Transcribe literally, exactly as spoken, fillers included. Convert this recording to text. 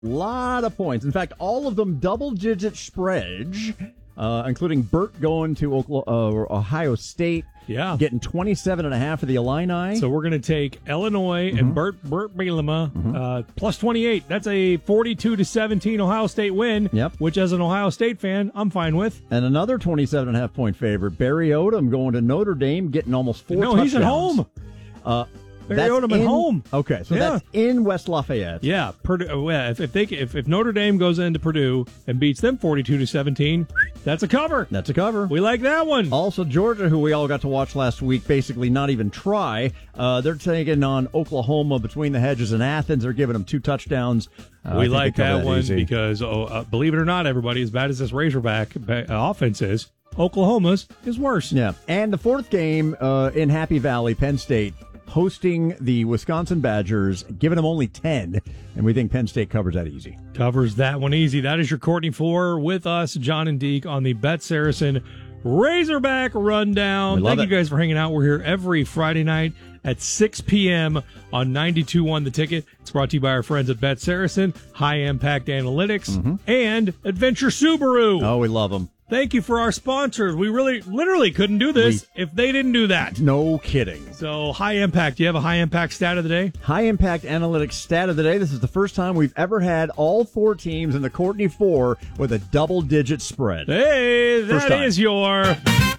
Lot of points. In fact, all of them double-digit spreads, uh, including Burt going to Oklahoma, uh, Ohio State. Yeah. Getting twenty-seven and a half for the Illini. So we're going to take Illinois mm-hmm. and Burt Burt Bielema mm-hmm. uh, plus twenty-eight. That's a forty-two to seventeen Ohio State win, yep. which as an Ohio State fan, I'm fine with. And another twenty-seven and a half point favorite, Barry Odom going to Notre Dame, getting almost four no, touchdowns. No, he's at home. Uh, Barry Odom at home. Okay, so yeah. that's in West Lafayette. Yeah, Purdue. Yeah, if, if they if, if Notre Dame goes into Purdue and beats them forty-two to seventeen, that's a cover. That's a cover. We like that one. Also, Georgia, who we all got to watch last week, basically not even try. Uh, they're taking on Oklahoma between the hedges and Athens. They're giving them two touchdowns. Uh, we like that, that one easy. because, oh, uh, believe it or not, everybody, as bad as this Razorback offense is, Oklahoma's is worse. Yeah, and the fourth game uh, in Happy Valley, Penn State, hosting the Wisconsin Badgers, giving them only ten, and we think Penn State covers that easy. Covers that one easy. That is your Courtney Four with us, John and Deke, on the Bet Saracen Razorback Rundown. Thank it. you guys for hanging out. We're here every Friday night at six p.m. on ninety-two point one The Ticket. It's brought to you by our friends at Bet Saracen, High Impact Analytics, mm-hmm. and Adventure Subaru. Oh, we love them. Thank you for our sponsors. We really, literally couldn't do this we, if they didn't do that. No kidding. So, High Impact. Do you have a High Impact stat of the day? High Impact Analytics stat of the day. This is the first time we've ever had all four teams in the Courtney Four with a double-digit spread. Hey, that is your...